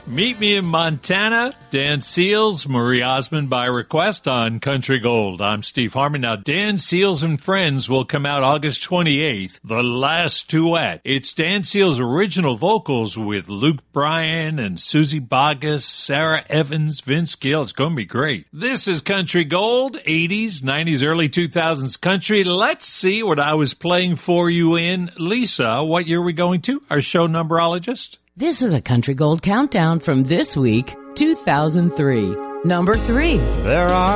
Meet me in Montana. Dan Seals, Marie Osmond by request on Country Gold. I'm Steve Harmon. Now, Dan Seals and Friends will come out August 28th. The Last Duet. It's Dan Seals' original vocals with Luke Bryan and Susie Boggess, Sarah Evans, Vince Gill. It's going to be great. This is Country Gold, 80s, 90s, early 2000s country. Let's see what I was playing for you in. Lisa, what year are we going to? Our show numberologist? This is a Country Gold countdown from this week, 2003. Number 3. There are